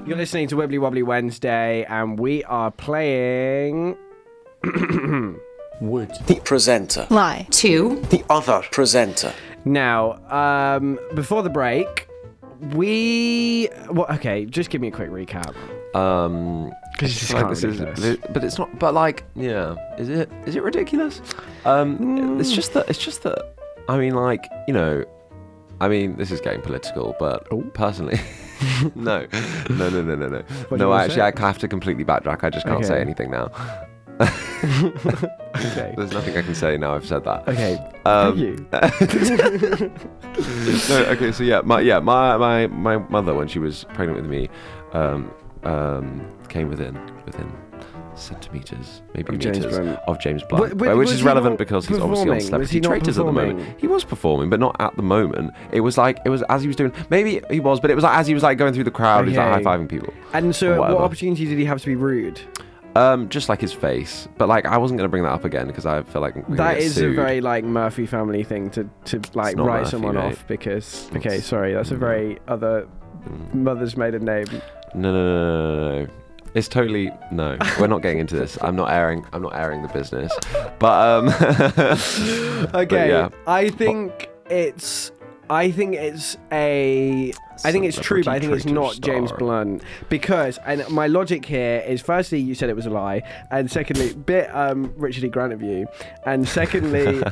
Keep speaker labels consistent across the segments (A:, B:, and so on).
A: You're listening to Wibbly Wobbly Wednesday, and we are playing...
B: Would.
C: The presenter.
D: Lie. 2.
C: The other presenter.
A: Now, before the break, okay, just give me a quick recap.
C: Because
A: it's like
C: but it's not. But like, yeah, is it ridiculous? It's just that. I mean, like, you know, this is getting political, but personally, no. No, actually, I have to completely backtrack. I just can't say anything now.
A: Okay.
C: There's nothing I can say now I've said that.
A: Okay. Thank you.
C: No, okay, so my mother, when she was pregnant with me, came within centimetres, maybe meters of James Blunt, which is relevant because he's obviously on Celebrity Traitors at the moment. He was performing, but not at the moment. It was as he was doing. Maybe he was, but it was like as he was like going through the crowd, he's like high-fiving people.
A: And so, what opportunity did he have to be rude?
C: Just like his face, but like I wasn't going to bring that up again because I feel like
A: that is
C: sued.
A: A very like Murphy family thing to like write
C: Murphy,
A: someone off because sorry, that's a very other mother's maiden name.
C: No. It's totally no. We're not getting into this. I'm not airing the business, but
A: okay.
C: But yeah.
A: I think it's true, but I think it's not James Blunt because, and my logic here is, firstly, you said it was a lie, and secondly, Richard E. Grant of you, and secondly,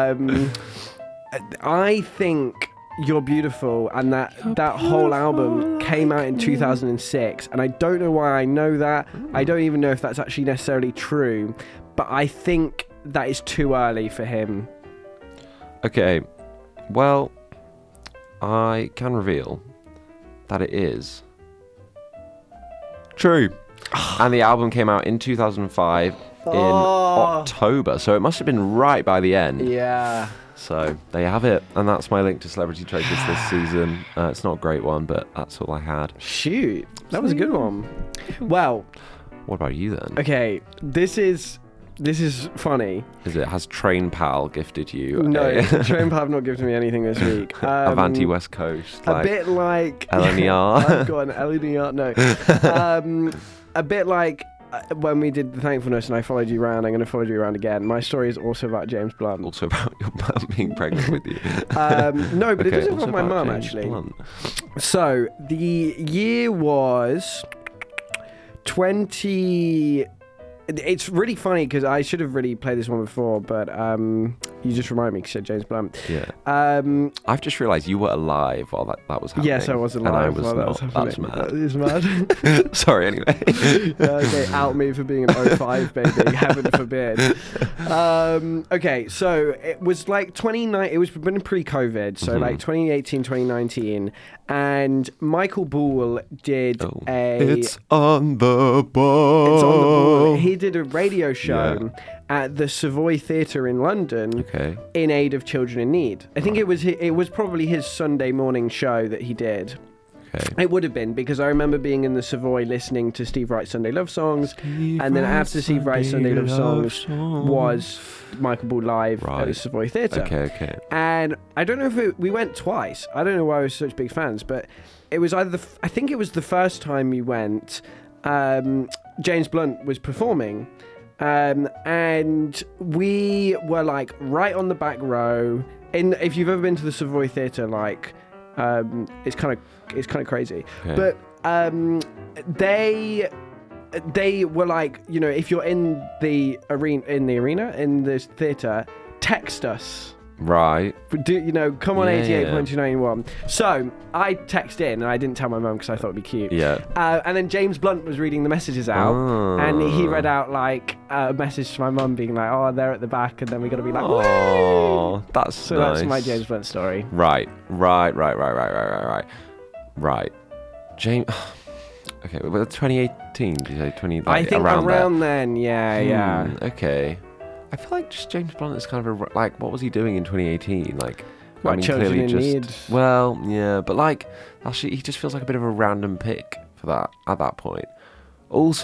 A: I think You're Beautiful and that whole album came out in 2006, and I don't know why I know that. I don't even know if that's actually necessarily true, but I think that is too early for him.
C: Okay, well, I can reveal that it is true. And the album came out in 2005 in October, so it must have been right by the end.
A: Yeah.
C: So there you have it, and that's my link to Celebrity Traitors this season. It's not a great one, but that's all I had.
A: Shoot, that was a good one. Well,
C: what about you then?
A: Okay, this is funny.
C: Has Train Pal gifted you?
A: No, Train Pal have not gifted me anything this week.
C: Avanti West Coast.
A: A bit like
C: LNER.
A: I've got an LNER. No. A bit like when we did the Thankfulness and I followed you around. I'm going to follow you around again. My story is also about James Blunt.
C: Also about your mum being pregnant with you.
A: No, but it does involve my mum actually.
C: Blunt.
A: So the year was 20. It's really funny because I should have really played this one before, but you just reminded me because you said James Blunt.
C: Yeah. I've just realised you were alive while that was happening.
A: Yes, I was alive.
C: And I was
A: while
C: not.
A: That was
C: mad.
A: That is mad.
C: Sorry, anyway.
A: Okay, out me for being an 05 baby. Heaven forbid. Okay, so it was like 29. It was been pre-COVID, so like 2018, 2019, and Michael Bull did
C: It's on the ball.
A: It's on the ball. He did a radio show at the Savoy Theatre in London in aid of children in need. I think it was probably his Sunday morning show that he did. Okay. It would have been, because I remember being in the Savoy listening to Steve Wright's Sunday Love Songs, and then after Steve Wright's Sunday Love Songs was Michael Bull live at the Savoy Theatre.
C: Okay.
A: And I don't know if we went twice. I don't know why we were such big fans, but it was either I think it was the first time we went. James Blunt was performing, and we were like right on the back row. If you've ever been to the Savoy Theatre, like it's kind of crazy. Okay. But they were like, you know, if you're in the arena in this theatre, text us.
C: Right.
A: Come on, 88.291. So I texted in, and I didn't tell my mum because I thought it'd be cute.
C: Yeah.
A: And then James Blunt was reading the messages out, and he read out like a message to my mum being like, "Oh, they're at the back," and then we got to be like,
C: "Oh, that's
A: so
C: nice."
A: That's my James Blunt story.
C: Right. James. Okay, well, 2018. Did you say 20? Like,
A: I think around
C: there.
A: Then. Yeah.
C: Okay. I feel like just James Blunt is kind of what was he doing in 2018? Like,
A: children in need.
C: Well, yeah, but like, actually, he just feels like a bit of a random pick for that at that point. Also,